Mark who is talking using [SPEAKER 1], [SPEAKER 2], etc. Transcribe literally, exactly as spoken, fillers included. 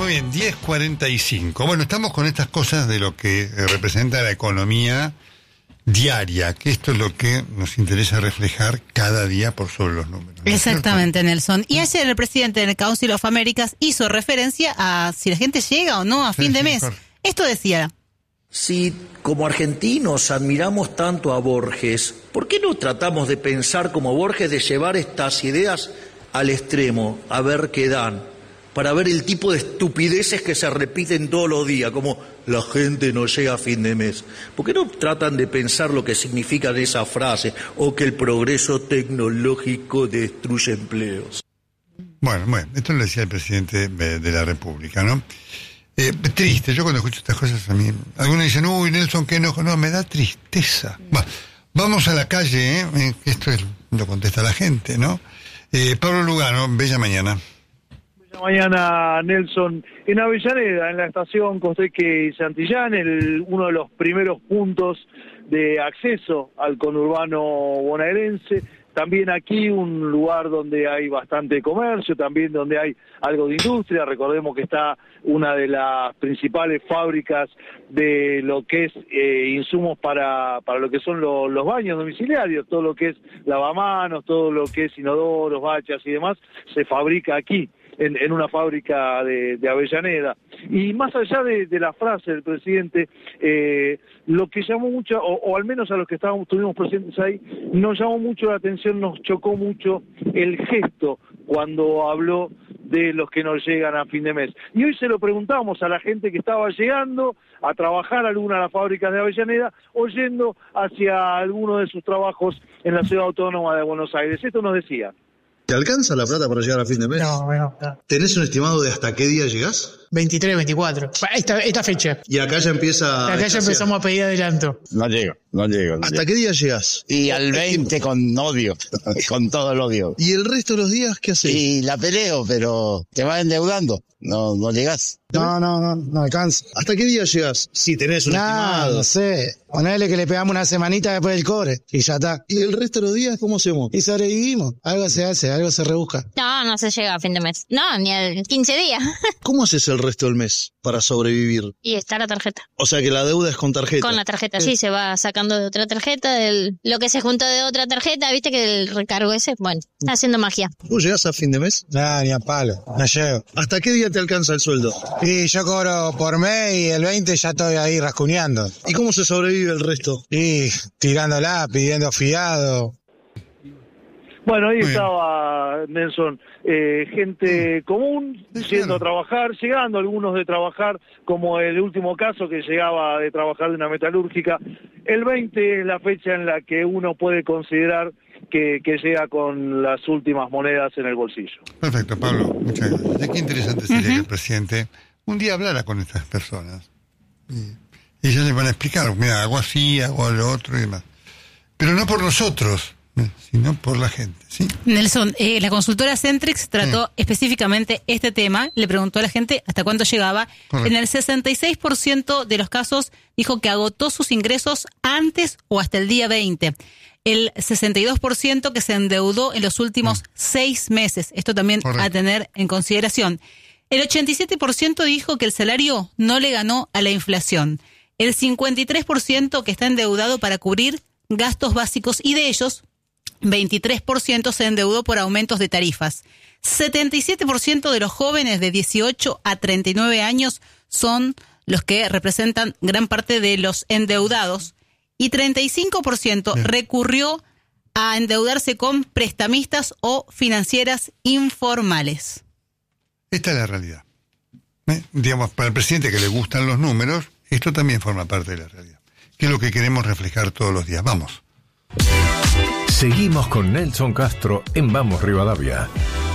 [SPEAKER 1] Muy bien, diez cuarenta y cinco. Bueno, estamos con estas cosas de lo que eh, representa la economía diaria, que esto es lo que nos interesa reflejar cada día por sobre los números, ¿no?
[SPEAKER 2] Exactamente, Nelson. Y ayer el presidente del Council of Americas hizo referencia a si la gente llega o no a fin
[SPEAKER 1] Sí,
[SPEAKER 2] de
[SPEAKER 1] sí,
[SPEAKER 2] mes.
[SPEAKER 1] correcto.
[SPEAKER 2] Esto decía:
[SPEAKER 3] Si como argentinos admiramos tanto a Borges, ¿por qué no tratamos de pensar como Borges, de llevar estas ideas al extremo, a ver qué dan, para ver el tipo de estupideces que se repiten todos los días, como la gente no llega a fin de mes? ¿Por qué no tratan de pensar lo que significan esas frases, o que el progreso tecnológico destruye empleos?
[SPEAKER 1] Bueno, bueno, esto lo decía el presidente de, de la República, ¿no? Eh, triste, yo cuando escucho estas cosas a mí, algunos dicen, uy, Nelson, qué enojo, no, me da tristeza. Bueno, vamos a la calle, ¿eh? Esto es, lo contesta la gente, ¿no? Eh, Pablo Lugano, bella mañana.
[SPEAKER 4] Bella mañana, Nelson. En Avellaneda, en la estación Costeque y Santillán, el, uno de los primeros puntos de acceso al conurbano bonaerense. También aquí un lugar donde hay bastante comercio, también donde hay algo de industria. Recordemos que está una de las principales fábricas de lo que es eh, insumos para, para lo que son lo, los baños domiciliarios, todo lo que es lavamanos, todo lo que es inodoros, bachas y demás, se fabrica aquí. En, en una fábrica de, de Avellaneda. Y más allá de, de la frase del presidente, eh, lo que llamó mucho, o, o al menos a los que estábamos, estuvimos presentes ahí, nos llamó mucho la atención, nos chocó mucho el gesto cuando habló de los que no llegan a fin de mes. Y hoy se lo preguntamos a la gente que estaba llegando a trabajar a alguna de las fábricas de Avellaneda o yendo hacia alguno de sus trabajos en la Ciudad Autónoma de Buenos Aires. Esto nos decía.
[SPEAKER 5] ¿Te alcanza la plata para llegar a fin de mes?
[SPEAKER 6] No, bueno, no.
[SPEAKER 5] ¿Tenés un estimado de hasta qué día llegás?
[SPEAKER 6] veintitrés, veinticuatro. Esta, esta fecha.
[SPEAKER 5] Y acá ya empieza...
[SPEAKER 6] Acá ya
[SPEAKER 5] escasear.
[SPEAKER 6] empezamos a pedir adelanto.
[SPEAKER 7] No llego, no llego. No
[SPEAKER 5] ¿Hasta
[SPEAKER 7] llego.
[SPEAKER 5] qué día llegás?
[SPEAKER 7] Y al veinte con odio, con todo el odio.
[SPEAKER 5] ¿Y el resto de los días qué haces?
[SPEAKER 7] Y la peleo, pero te vas endeudando, no, no llegás.
[SPEAKER 8] No, no, no, no alcanza.
[SPEAKER 5] ¿Hasta qué día llegás? Si tenés un
[SPEAKER 8] No,
[SPEAKER 5] estimado.
[SPEAKER 8] no sé. Ponele que le pegamos una semanita después del cobre y ya está.
[SPEAKER 5] ¿Y el resto de los días cómo hacemos?
[SPEAKER 8] Y sobrevivimos. Algo se hace, algo se rebusca.
[SPEAKER 9] No, no se llega a fin de mes. No, ni al quince días.
[SPEAKER 5] ¿Cómo haces el resto del mes para sobrevivir?
[SPEAKER 9] Y está la tarjeta.
[SPEAKER 5] O sea que la deuda es con tarjeta.
[SPEAKER 9] Con la tarjeta, sí, se va sacando de otra tarjeta. Del, lo que se juntó de otra tarjeta, viste que el recargo ese, bueno, está haciendo magia.
[SPEAKER 5] ¿Vos llegás a fin de mes?
[SPEAKER 8] No, ni a palo. No llego.
[SPEAKER 5] ¿Hasta qué día te alcanza el sueldo?
[SPEAKER 8] Y yo cobro por mes y el veinte ya estoy ahí rascuñando.
[SPEAKER 5] ¿Y cómo se sobrevive el resto?
[SPEAKER 8] Y tirándola, pidiendo fiado.
[SPEAKER 4] Bueno, ahí
[SPEAKER 1] Muy
[SPEAKER 4] estaba Nelson, eh, gente común yendo a trabajar, llegando algunos de trabajar, como el último caso que llegaba de trabajar de una metalúrgica. El veinte es la fecha en la que uno puede considerar que, que llega con las últimas monedas en el bolsillo.
[SPEAKER 1] Perfecto, Pablo, muchas gracias. Qué interesante sería uh-huh. que el presidente un día hablara con estas personas. Y, y ellos les van a explicar, mira, hago así, hago lo otro y demás. Pero no por nosotros, sino por la gente, ¿sí?
[SPEAKER 2] Nelson, eh, la consultora Centrix trató sí. específicamente este tema, le preguntó a la gente hasta cuánto llegaba. Correcto. En el sesenta y seis por ciento de los casos dijo que agotó sus ingresos antes o hasta el día veinte. El sesenta y dos por ciento que se endeudó en los últimos mm. seis meses. Esto también Correcto. A tener en consideración. El ochenta y siete por ciento dijo que el salario no le ganó a la inflación. El cincuenta y tres por ciento que está endeudado para cubrir gastos básicos y de ellos, veintitrés por ciento se endeudó por aumentos de tarifas. setenta y siete por ciento de los jóvenes de dieciocho a treinta y nueve años son los que representan gran parte de los endeudados y treinta y cinco por ciento Bien. recurrió a endeudarse con prestamistas o financieras informales.
[SPEAKER 1] Esta es la realidad. ¿Eh? Digamos, para el presidente que le gustan los números, esto también forma parte de la realidad, que es lo que queremos reflejar todos los días. Vamos.
[SPEAKER 10] Seguimos con Nelson Castro en Vamos Rivadavia.